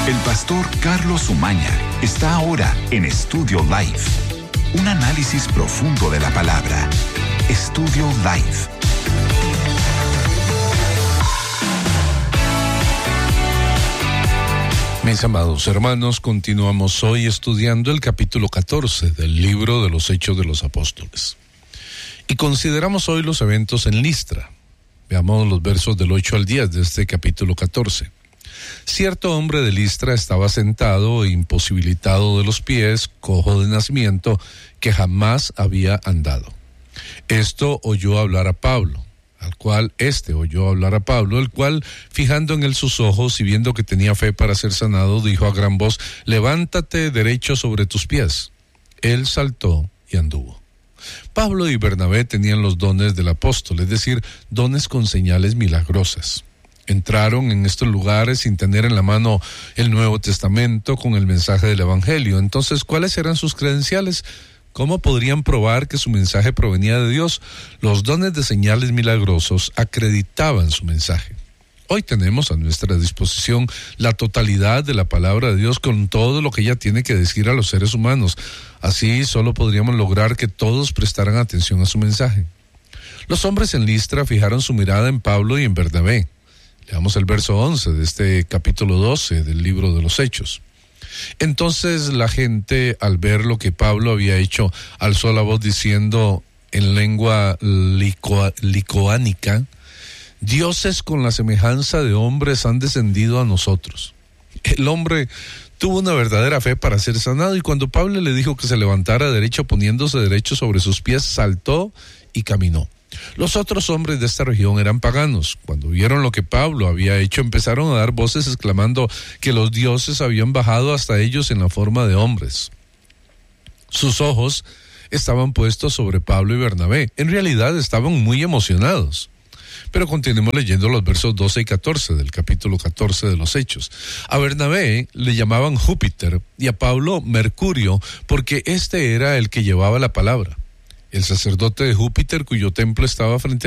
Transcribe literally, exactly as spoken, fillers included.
El pastor Carlos Umaña está ahora en Estudio Live. Un análisis profundo de la palabra. Estudio Live. Mis amados hermanos, continuamos hoy estudiando el capítulo catorce del libro de los Hechos de los Apóstoles. Y consideramos hoy los eventos en Listra. Veamos los versos del ocho al diez de este capítulo catorce. Cierto hombre de Listra estaba sentado e imposibilitado de los pies, cojo de nacimiento, que jamás había andado. Esto oyó hablar a Pablo, al cual éste oyó hablar a Pablo, el cual, fijando en él sus ojos y viendo que tenía fe para ser sanado, dijo a gran voz: levántate derecho sobre tus pies. Él saltó y anduvo. Pablo y Bernabé tenían los dones del apóstol, es decir, dones con señales milagrosas. Entraron en estos lugares sin tener en la mano el Nuevo Testamento con el mensaje del Evangelio. Entonces, ¿cuáles eran sus credenciales? ¿Cómo podrían probar que su mensaje provenía de Dios? Los dones de señales milagrosos acreditaban su mensaje. Hoy tenemos a nuestra disposición la totalidad de la palabra de Dios con todo lo que ella tiene que decir a los seres humanos. Así solo podríamos lograr que todos prestaran atención a su mensaje. Los hombres en Listra fijaron su mirada en Pablo y en Bernabé. Leamos el verso once de este capítulo doce del libro de los Hechos. Entonces la gente, al ver lo que Pablo había hecho, alzó la voz diciendo en lengua lico, licoánica: dioses con la semejanza de hombres han descendido a nosotros. El hombre tuvo una verdadera fe para ser sanado, y cuando Pablo le dijo que se levantara derecho, poniéndose derecho sobre sus pies, saltó y caminó. Los otros hombres de esta región eran paganos. Cuando vieron lo que Pablo había hecho, empezaron a dar voces exclamando que los dioses habían bajado hasta ellos en la forma de hombres. Sus ojos estaban puestos sobre Pablo y Bernabé. En realidad estaban muy emocionados. Pero continuemos leyendo los versos doce y catorce del capítulo catorce de los Hechos. A Bernabé le llamaban Júpiter y a Pablo Mercurio, porque este era el que llevaba la palabra. El sacerdote de Júpiter, cuyo templo estaba frente